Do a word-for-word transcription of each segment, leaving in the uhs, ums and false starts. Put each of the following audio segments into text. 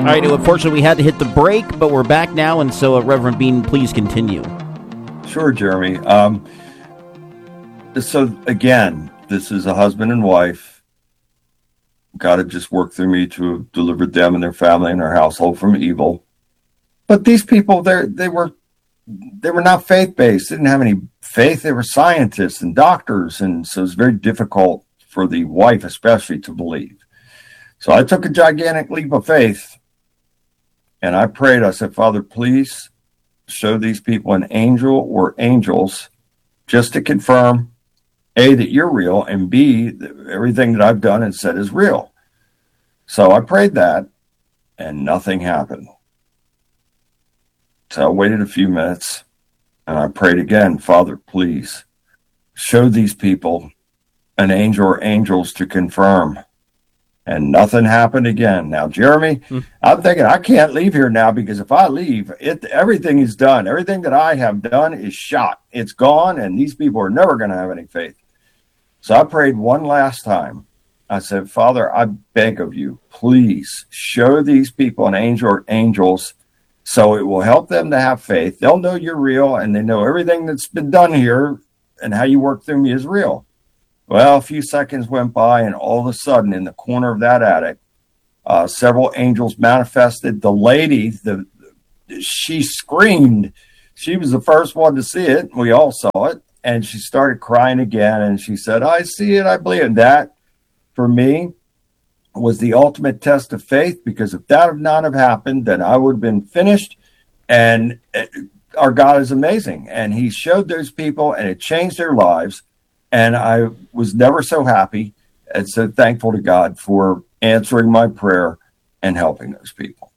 right, unfortunately, we had to hit the break, but we're back now, and so, uh, Reverend Bean, please continue. Sure, Jeremy. Um, so, again, this is a husband and wife. God had just worked through me to have delivered them and their family and their household from evil. But these people, they they were they were not faith-based. They didn't have any faith. They were scientists and doctors, and so it was very difficult for the wife especially to believe. So I took a gigantic leap of faith, and I prayed. I said, Father, please show these people an angel or angels just to confirm, A, that you're real, and B, that everything that I've done and said is real. So I prayed that, and nothing happened. So I waited a few minutes, and I prayed again, Father, please show these people an angel or angels to confirm. And nothing happened again. Now, Jeremy, hmm. I'm thinking I can't leave here now, because if I leave, it everything is done. Everything that I have done is shot. It's gone, and these people are never going to have any faith. So I prayed one last time. I said, Father, I beg of you, please show these people an angel or angels, so it will help them to have faith. They'll know you're real, and they know everything that's been done here and how you work through me is real. Well, a few seconds went by, and all of a sudden, in the corner of that attic, uh, several angels manifested. The lady, the she screamed. She was the first one to see it. We all saw it, and she started crying again, and she said, I see it, I believe it. And that, for me, was the ultimate test of faith, because if that had not have happened, then I would have been finished. And our God is amazing, and he showed those people, and it changed their lives. And I was never so happy and so thankful to God for answering my prayer and helping those people.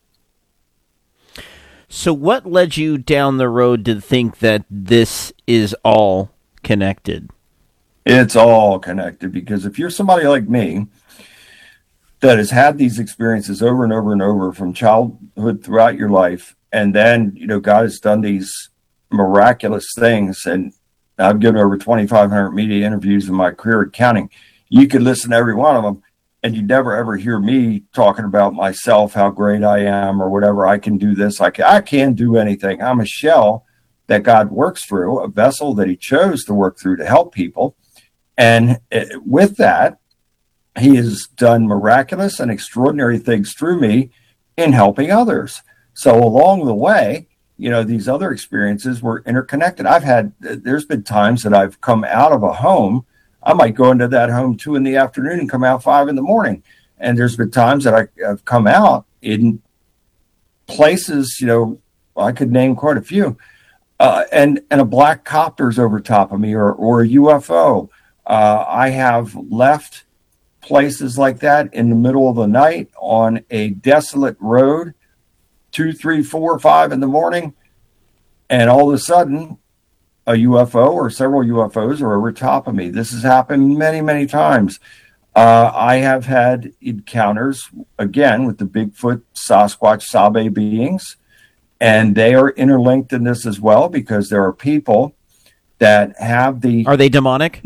So what led you down the road to think that this is all connected? It's all connected, because if you're somebody like me that has had these experiences over and over and over from childhood throughout your life, and then, you know, God has done these miraculous things, and I've given over twenty-five hundred media interviews in my career counting. You could listen to every one of them, and you never ever hear me talking about myself, how great I am, or whatever. I can do this. I can, I can do anything. I'm a shell that God works through, a vessel that he chose to work through to help people. And it, with that, he has done miraculous and extraordinary things through me in helping others. So along the way, you know, these other experiences were interconnected. I've had, there's been times that I've come out of a home. I might go into that home two in the afternoon and come out five in the morning. And there's been times that I, I've come out in places, you know, I could name quite a few, uh, and, and a black copter's over top of me, or, or a U F O. Uh, I have left places like that in the middle of the night on a desolate road, two, three, four, five in the morning, and all of a sudden, a U F O or several U F Os are over top of me. This has happened many, many times. Uh, I have had encounters, again, with the Bigfoot, Sasquatch, Sabe beings, and they are interlinked in this as well, because there are people that have the... Are they demonic?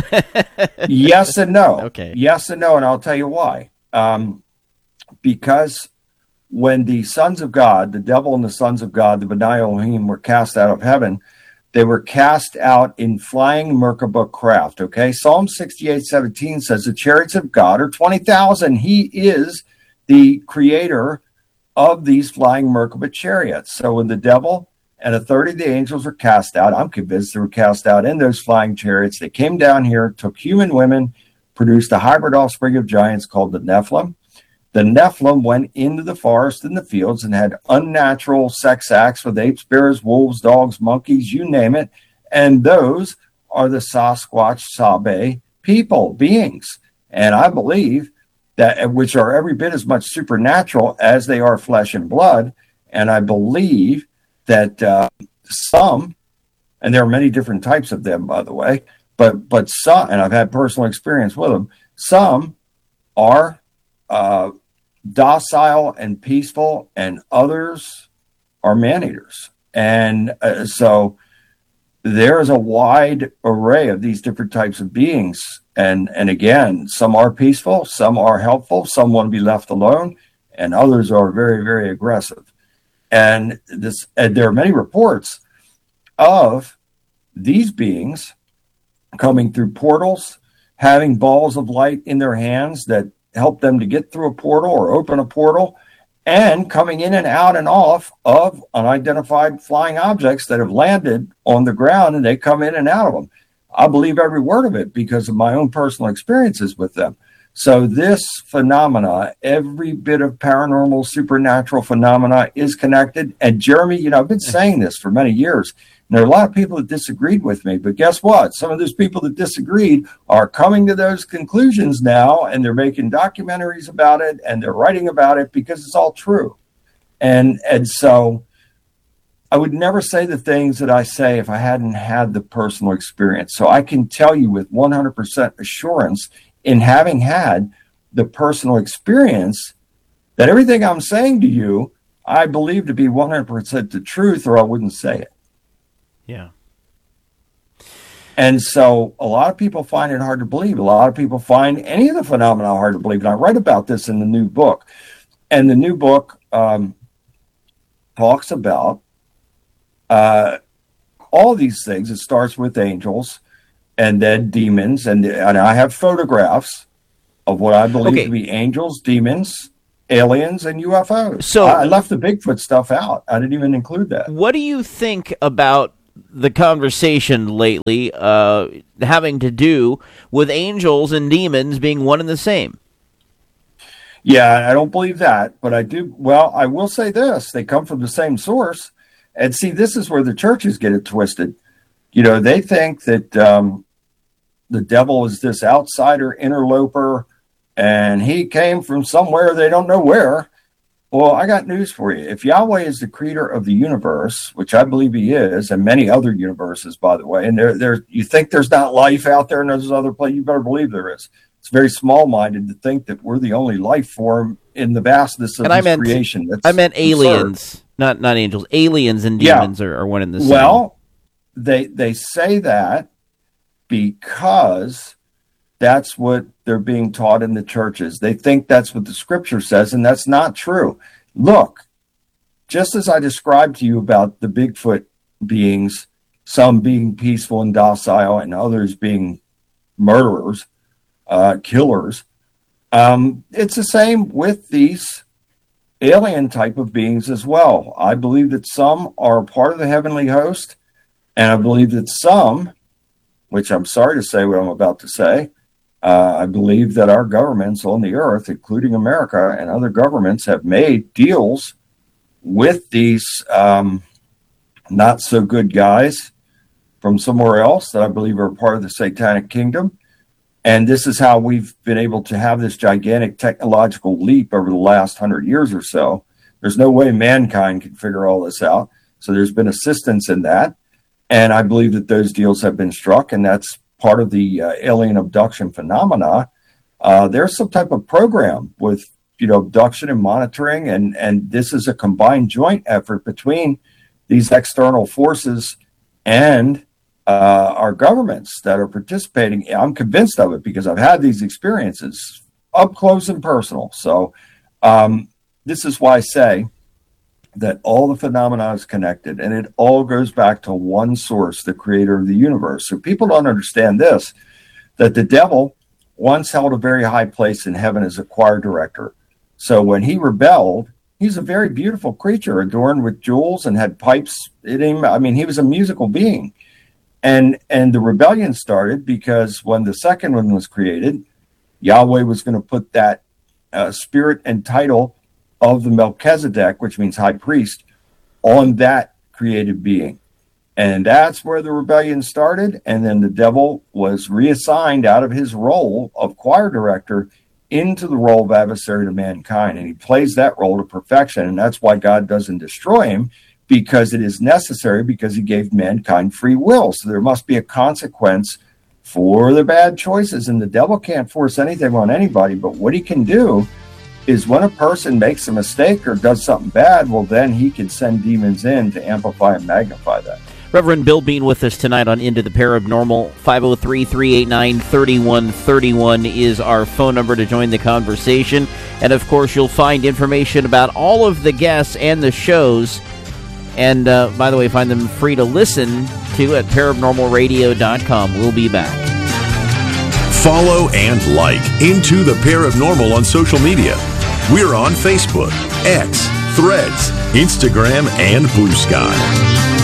Yes and no. Okay. Yes and no, and I'll tell you why. Um, because when the sons of God, the devil and the sons of God, the B'nai Elohim, were cast out of heaven, they were cast out in flying Merkabah craft, okay? Psalm sixty-eight seventeen says the chariots of God are twenty thousand. He is the creator of these flying Merkabah chariots. So when the devil and a third of the angels were cast out, I'm convinced they were cast out in those flying chariots. They came down here, took human women, produced a hybrid offspring of giants called the Nephilim. The Nephilim went into the forest and the fields and had unnatural sex acts with apes, bears, wolves, dogs, monkeys, you name it. And those are the Sasquatch, Sabe people, beings. And I believe that, which are every bit as much supernatural as they are flesh and blood. And I believe that uh, some, and there are many different types of them, by the way, but but some, and I've had personal experience with them, some are Uh, docile and peaceful, and others are man-eaters. And uh, so there is a wide array of these different types of beings. And, and again, some are peaceful, some are helpful, some want to be left alone, and others are very, very aggressive. And this, and there are many reports of these beings coming through portals, having balls of light in their hands that help them to get through a portal or open a portal, and coming in and out and off of unidentified flying objects that have landed on the ground, and they come in and out of them. I believe every word of it because of my own personal experiences with them. So this phenomena, every bit of paranormal, supernatural phenomena is connected. And Jeremy, you know, I've been saying this for many years. And there are a lot of people that disagreed with me, but guess what? Some of those people that disagreed are coming to those conclusions now, and they're making documentaries about it, and they're writing about it because it's all true. And and so I would never say the things that I say if I hadn't had the personal experience. So I can tell you with one hundred percent assurance, in having had the personal experience, that everything I'm saying to you, I believe to be one hundred percent the truth, or I wouldn't say it. Yeah. And so a lot of people find it hard to believe. A lot of people find any of the phenomena hard to believe. And I write about this in the new book. And the new book um, talks about uh, all these things. It starts with angels and then demons. And, and I have photographs of what I believe okay. to be angels, demons, aliens, and U F Os. So I, I left the Bigfoot stuff out. I didn't even include that. What do you think about the conversation lately uh, having to do with angels and demons being one and the same? Yeah, I don't believe that, but I do. Well, I will say this. They come from the same source. And see, this is where the churches get it twisted. You know, they think that um, the devil is this outsider interloper, and he came from somewhere they don't know where. Well, I got news for you. If Yahweh is the creator of the universe, which I believe he is, and many other universes, by the way, and there, there, you think there's not life out there in those other places, you better believe there is. It's very small-minded to think that we're the only life form in the vastness of and this I meant, creation. That's I meant aliens, absurd. not not angels. Aliens and demons yeah. are, are one and the same. Well, they they say that because that's what they're being taught in the churches. They think that's what the scripture says, and that's not true. Look, just as I described to you about the Bigfoot beings, some being peaceful and docile and others being murderers, uh, killers, um, it's the same with these alien type of beings as well. I believe that some are part of the heavenly host, and I believe that some, which I'm sorry to say what I'm about to say, Uh, I believe that our governments on the earth, including America and other governments, have made deals with these um, not so good guys from somewhere else that I believe are part of the satanic kingdom. And this is how we've been able to have this gigantic technological leap over the last hundred years or so. There's no way mankind can figure all this out. So there's been assistance in that. And I believe that those deals have been struck, and that's part of the uh, alien abduction phenomena. Uh, there's some type of program with, you know, abduction and monitoring, and, and this is a combined joint effort between these external forces and uh, our governments that are participating. I'm convinced of it because I've had these experiences up close and personal. So um, this is why I say that all the phenomena is connected, and it all goes back to one source, the creator of the universe. So people don't understand this, that the devil once held a very high place in heaven as a choir director. So when he rebelled, he's a very beautiful creature adorned with jewels and had pipes in him. I mean, he was a musical being. And, and the rebellion started because when the second one was created, Yahweh was going to put that uh, spirit and title of the Melchizedek, which means high priest, on that created being. And that's where the rebellion started. And then the devil was reassigned out of his role of choir director into the role of adversary to mankind. And he plays that role to perfection. And that's why God doesn't destroy him, because it is necessary, because he gave mankind free will. So there must be a consequence for the bad choices. And the devil can't force anything on anybody, but what he can do is when a person makes a mistake or does something bad, well, then he can send demons in to amplify and magnify that. Reverend Bill Bean with us tonight on Into the Paranormal. five oh three, three eight nine, three one three one is our phone number to join the conversation. And, of course, you'll find information about all of the guests and the shows. And, uh, by the way, find them free to listen to at paranormal radio dot com. We'll be back. Follow and like Into the Paranormal on social media. We're on Facebook, X, Threads, Instagram, and Blue Sky.